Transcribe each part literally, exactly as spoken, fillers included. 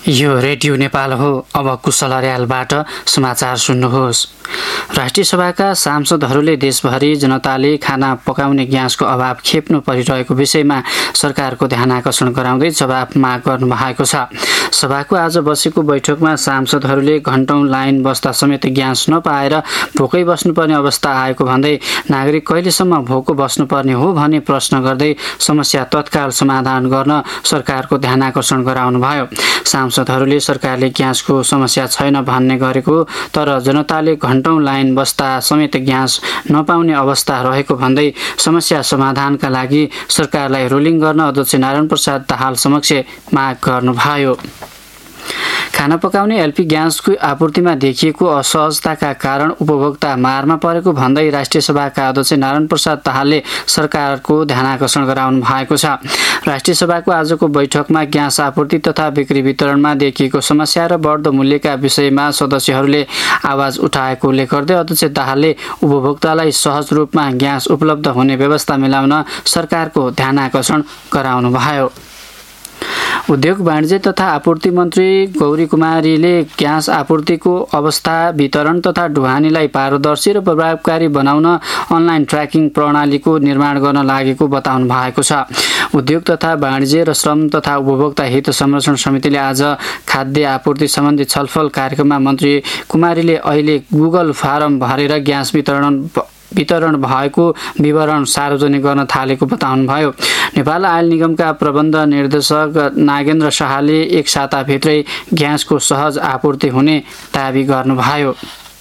यो रेडियो नेपाल हो। अब कुशल अर्यालबाट समाचार सुन्नुहोस्। राष्ट्रिय सभाका सांसदहरूले देशभरि जनताले खाना पकाउने ग्यासको अभाव खेप्नु परिरहेको विषयमा सरकारको ध्यान आकर्षण गराउँदै जवाफ माग गर्नुभएको छ। सभाको आज बसेको बैठकमा सांसदहरूले घण्टौं लाइन बस्दा समेत ग्यास नपाएर भोकै बस्नुपर्ने अवस्था आएको भन्दै नागरिक कहिलेसम्म भोको बस्नुपर्ने हो भन्ने प्रश्न गर्दै समस्या तत्काल समाधान गर्न सरकारको ध्यान आकर्षण गराउनुभयो। सांसदहरूले सरकारले ग्यासको समस्या छैन भन्ने गरेको तर जनताले घण्टौं लाइन बस्दा समेत ग्यास नपाउने अवस्था रहेको भन्दै समस्या समाधानका लागि सरकारलाई रोलिङ गर्न अध्यक्ष नारायण प्रसाद दाहाल समक्ष माग गर्नुभयो। खाना पकाउने एलपी ग्यासको आपूर्तिमा देखिएको असहजताका कारण उपभोक्ता मारमा परेको भन्दै राष्ट्रिय सभाका अध्यक्ष नारायण प्रसाद दाहालले सरकारको ध्यान आकर्षण गराउनु भएको छ। राष्ट्रिय सभाको आजको बैठकमा ग्यास आपूर्ति तथा बिक्री वितरणमा देखिएको समस्या र बढ्दो मूल्यका विषयमा सदस्यहरूले आवाज उठाएको उल्लेख गर्दै अध्यक्ष दाहालले उपभोक्तालाई सहज रूपमा ग्यास उपलब्ध हुने व्यवस्था मिलाउन सरकारको ध्यान आकर्षण गराउनुभयो। उद्योग वाणिज्य तथा आपूर्ति मन्त्री गौरी कुमारीले ग्यास आपूर्तिको अवस्था, वितरण तथा ढुवानीलाई पारदर्शी र प्रभावकारी बनाउन अनलाइन ट्र्याकिङ प्रणालीको निर्माण गर्न लागेको बताउनु भएको छ। उद्योग तथा वाणिज्य र श्रम तथा उपभोक्ता हित संरक्षण समितिले आज खाद्य आपूर्ति सम्बन्धी छलफल कार्यक्रममा मन्त्री कुमारीले अहिले गुगल फारम भरेर ग्यास वितरण वितरण भएको विवरण सार्वजनिक गर्न थालेको बताउनुभयो। नेपाल आयल निगमका प्रबन्ध निर्देशक नागेन्द्र शाहले एक साताभित्रै ग्यासको सहज आपूर्ति हुने दावी गर्नुभयो।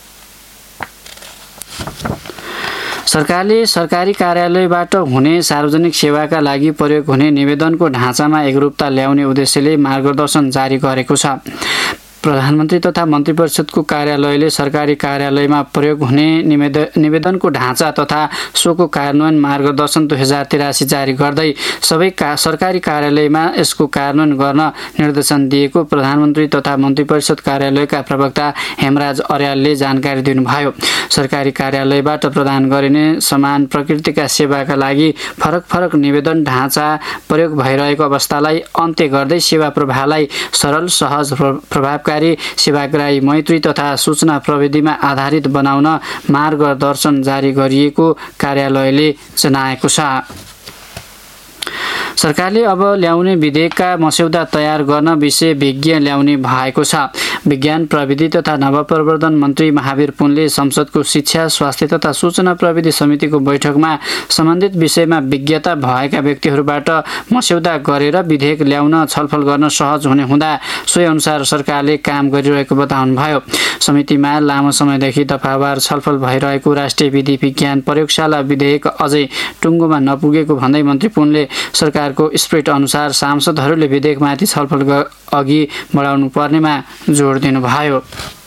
सरकारले सरकारी कार्यालयबाट हुने सार्वजनिक सेवाका लागि प्रयोग हुने निवेदनको ढाँचामा एकरूपता ल्याउने उद्देश्यले मार्गदर्शन जारी गरेको छ। प्रधानमन्त्री तथा मन्त्री परिषदको कार्यालयले सरकारी कार्यालयमा प्रयोग हुने निवेदनको ढाँचा तथा सोको कार्यान्वयन मार्गदर्शन दुई हजार तिरासी जारी गर्दै सबै का सरकारी कार्यालयमा यसको कार्यान्वयन गर्न निर्देशन दिएको प्रधानमन्त्री तथा मन्त्री परिषद कार्यालयका प्रवक्ता हेमराज अर्यालले जानकारी दिनुभयो। सरकारी कार्यालयबाट प्रदान गरिने समान प्रकृतिका सेवाका लागि फरक फरक निवेदन ढाँचा प्रयोग भइरहेको अवस्थालाई अन्त्य गर्दै सेवा प्रवाहलाई सरल, सहज, प्रभावकारी सेवाग्राही मैत्री तथा सूचना प्रविधिमा आधारित बनाउन मार्गदर्शन जारी गरिएको कार्यालयले जनाएको छ। सरकारले अब ल्याउने विधेयकका मस्यौदा तयार गर्न विषय विज्ञ ल्याउने भएको छ। विज्ञान प्रविधि तथा नवप्रवर्धन मन्त्री महावीर पुनले संसदको शिक्षा, स्वास्थ्य तथा सूचना प्रविधि समितिको बैठकमा सम्बन्धित विषयमा विज्ञता भएका व्यक्तिहरूबाट मस्यौदा गरेर विधेयक ल्याउन छलफल गर्न सहज हुने हुँदा सोही अनुसार सरकारले काम गरिरहेको बताउनुभयो। समितिमा लामो समयदेखि दफावार छलफल भइरहेको राष्ट्रिय विधि विज्ञान प्रयोगशाला विधेयक अझै टुङ्गोमा नपुगेको भन्दै मन्त्री पुनले सरकारको स्प्रिट अनुसार सांसदहरूले विधेयकमाथि छलफल अघि बढाउनु पर्नेमा जोड दिनुभयो।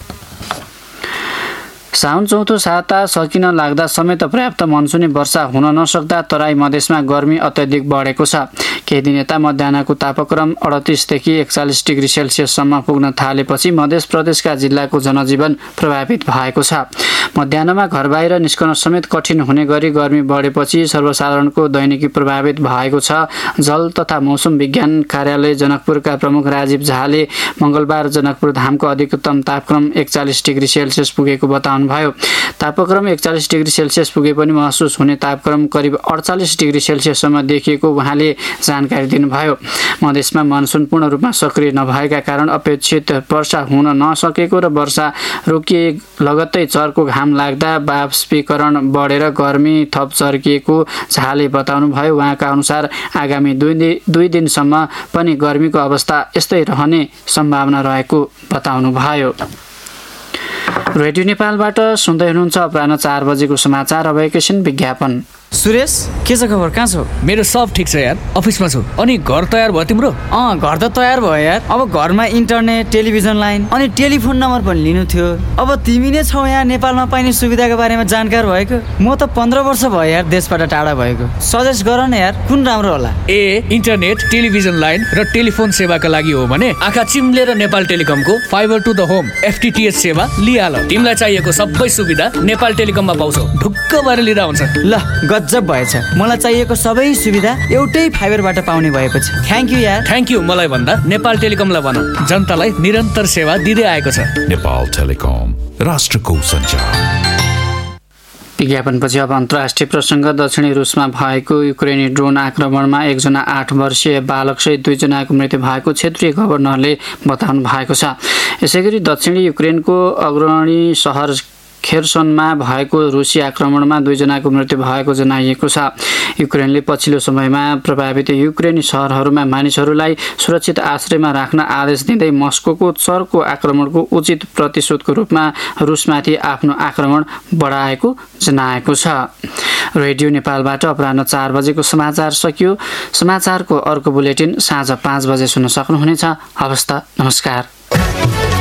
साउन चौथो साता सकिन लाग्दा समेत पर्याप्त मनसुनी वर्षा हुन नसक्दा तराई मधेसमा गर्मी अत्याधिक बढेको छ। केही दिन यता मध्याहको तापक्रम अडतिसदेखि एकचालिस डिग्री सेल्सियससम्म पुग्न थालेपछि मध्य प्रदेशका जिल्लाको जनजीवन प्रभावित भएको छ। मध्याहमा घर बाहिर निस्कन समेत कठिन हुने गरी गर्मी बढेपछि सर्वसाधारणको दैनिकी प्रभावित भएको छ। जल तथा मौसम विज्ञान कार्यालय जनकपुरका प्रमुख राजीव झाले मंगलबार जनकपुर धामको अधिकतम तापक्रम एकचालिस डिग्री सेल्सियस पुगेको बताउनु भयो। तापक्रम एकचालिस डिग्री सेल्सियस पुगे पनि महसुस हुने तापक्रम करिब अडचालिस डिग्री सेल्सियससम्म देखिएको उहाँले जानकारी दिनुभयो। मधेसमा मनसुन पूर्ण रूपमा सक्रिय नभएका कारण अपेक्षित वर्षा हुन नसकेको र वर्षा रोकिए लगत्तै चर्को घाम लाग्दा वाष्पीकरण बढेर गर्मी थप चर्किएको झाले बताउनुभयो। उहाँका अनुसार आगामी दुई दुई दिनसम्म पनि गर्मीको अवस्था यस्तै रहने सम्भावना रहेको बताउनुभयो। रेडियो नेपालबाट सुन्दै हुनुहुन्छ अपराह्न चार बजेको समाचार। अब एकैछिन विज्ञापन। सुरेश, के छ खबर? कहाँ छौ? मेरो सब ठिक छ यार, अफिसमा छु। अनि घर तयार भयो तिम्रो? अँ, घर त तयार भयो यार। अब घरमा इन्टरनेट, टेलिभिजन लाइन अनि टेलिफोन नम्बर पनि लिनु थियो। अब तिमी नै छौ यहाँ नेपालमा पाइने सुविधाको बारेमा जानकार भएको। म त पन्ध्र वर्ष भयो यार देशबाट टाढा भएको। सजेस्ट गर न यार, कुन राम्रो होला? ए, इन्टरनेट, टेलिभिजन लाइन र टेलिफोन सेवाका लागि हो भने आँखा चिम्लेर Nepal टेलिकमको fibre to the home FTTH सेवा लिहाल। तिमीलाई चाहिएको सबै सुविधा नेपाल टेलिकममा पाउँछौ। ढुक्क भएर लिँदा हुन्छ। ल, गजब भएछ। मलाई चाहिएको सबै सुविधा एउटै फाइबरबाट पाउने भएको छ। थ्याङ्क यू यार। थ्याङ्क यू मलाई भन्दा नेपाल टेलिकमलाई भन, जनतालाई निरन्तर सेवा दिँदै आएको छ। नेपाल टेलिकम, राष्ट्रको सञ्चार। विज्ञापनपछि अब अन्तर्राष्ट्रिय प्रसङ्ग। दक्षिणी रुसमा भएको युक्रेनी ड्रोन आक्रमणमा एकजना आठ वर्षीय बालकसहित दुईजनाको मृत्यु भएको क्षेत्रीय गभर्नरले बताउनु भएको छ। यसैगरी दक्षिणी युक्रेनको अग्रणी सहर खेर्सनमा भएको रुसी आक्रमणमा दुईजनाको मृत्यु भएको जनाइएको छ। युक्रेनले पछिल्लो समयमा प्रभावित युक्रेनी सहरहरूमा मानिसहरूलाई सुरक्षित आश्रयमा राख्न आदेश दिँदै मस्कोको चर्को आक्रमणको उचित प्रतिशोधको रूपमा रुसमाथि आफ्नो आक्रमण बढाएको जनाएको छ। रेडियो नेपालबाट अपराह्न चार बजेको समाचार सकियो। समाचारको अर्को बुलेटिन साँझ पाँच बजे सुन्न सक्नुहुनेछ। हवस् त, नमस्कार।